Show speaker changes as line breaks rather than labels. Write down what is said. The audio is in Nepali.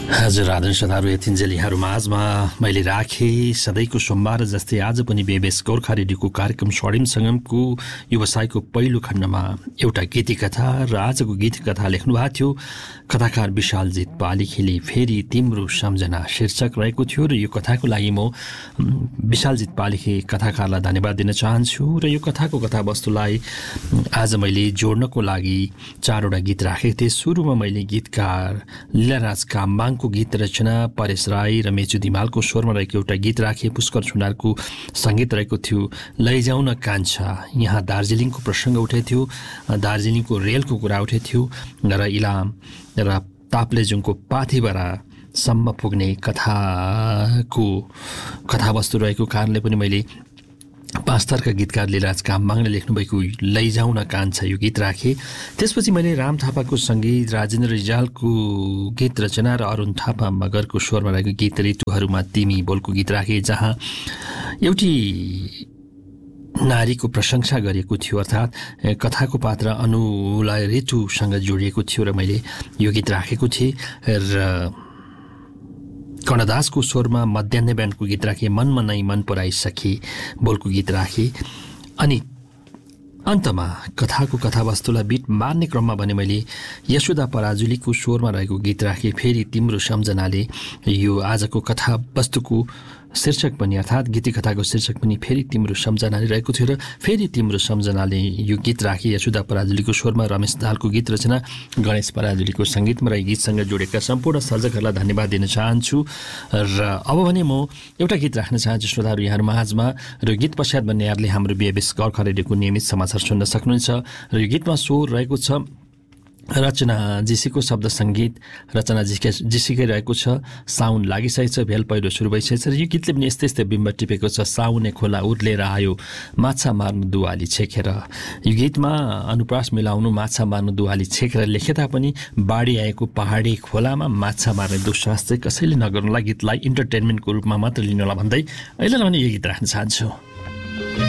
हजुर आदरणीय श्रोताहरू, यतिन्जेल यहाँहरू माझमा मैले राखेँ सधैँको सोमबार जस्तै आज पनि बेबेस गोर्खा रेडियोको कार्यक्रम स्वर्णिम सङ्गमको व्यवसायको पहिलो खण्डमा एउटा गीति कथा र आजको गीत कथा लेख्नु भएको थियो कथाकार विशालजित पालिखेले। फेरि तिम्रो सम्झना शीर्षक रहेको थियो र यो कथाको लागि म विशालजित पालिखे कथाकारलाई धन्यवाद दिन चाहन्छु। र यो कथाको कथावस्तुलाई आज मैले जोड्नको लागि 4वटा गीत राखेको थिएँ। सुरुमा मैले गीतकार लीलाराज काम्बाङको गीत रचना, परेश राई र मेचु दिमालको स्वरमा रहेको एउटा गीत राखेँ। पुष्कर सुनारको सङ्गीत रहेको थियो लैजाउन कान्छा। यहाँ दार्जिलिङको प्रसङ्ग उठेको थियो, दार्जिलिङको रेलको कुरा उठेको थियो र इलाम र ताप्लेजुङको पाथिभरासम्म पुग्ने कथावस्तु रहेको कारणले पनि मैले 5 थरका गीतकार लीलाराज काम्बाङले लेख्नुभएको लैजाउन कान्छा यो गीत राखेँ। त्यसपछि मैले राम थापाको सङ्गीत, राजेन्द्र रिजालको गीत रचना र अरुण थापा मगरको स्वरमा रहेको गीत ऋतुहरूमा तिमी बोलको गीत राखेँ, जहाँ एउटी नारीको प्रशंसा गरिएको थियो, अर्थात् कथाको पात्र अनुलाई ऋतुसँग जोडिएको थियो र मैले यो गीत राखेको थिएँ। र कर्णदासको स्वरमा मध्याह्न ब्यान्डको गीत राखेँ, मनमा नै मन पराइसके बोलको गीत राखेँ। अनि अन्तमा कथाको कथावस्तुलाई बिट मार्ने क्रममा भने मैले यशोदा पराजुलीको स्वरमा रहेको गीत राखेँ, फेरि तिम्रो सम्झनाले। यो आजको कथावस्तुको शीर्षक पनि, अर्थात् गीति कथाको शीर्षक पनि फेरि तिम्रो सम्झनाले रहेको थियो र फेरि तिम्रो सम्झनाले यो गीत राखेँ। यशोदा पराजुलीको स्वरमा रमेश दाहालको गीत रचना, गणेश पराजुलीको सङ्गीतमा र गीतसँग जोडेका सम्पूर्ण सर्जकहरूलाई धन्यवाद दिन चाहन्छु। र अब भने म एउटा गीत राख्न चाहन्छु श्रोताहरू यहाँहरू माझमा। र गीत पश्चात भन्ने यहाँहरूले हाम्रो बेबेस गोर्खा रेडियोको नियमित समाचार सुन्न सक्नुहुन्छ। र यो गीतमा स्वर रहेको छ रचना जीसीको शब्द सङ्गीत रचना जीसीकै रहेको छ। साउन लागिसकेको छ, भेल पहिरो सुरु भइसकेको छ। र यो गीतले पनि यस्तै यस्तै बिम्ब टिपेको छ। साउने खोला उर्लेर आयो, माछा मार्नु दुवाली छेकेर। यो गीतमा अनुप्रास मिलाउनु माछा मार्नु दुवाली छेकेर लेखे तापनि बाढी आएको पहाडी खोलामा माछा मार्ने दुस्साहस चाहिँ कसैले नगर्नुलाई, गीतलाई इन्टरटेनमेन्टको रूपमा मात्र लिनुहोला भन्दै अहिले भने यो गीत राख्न चाहन्छु।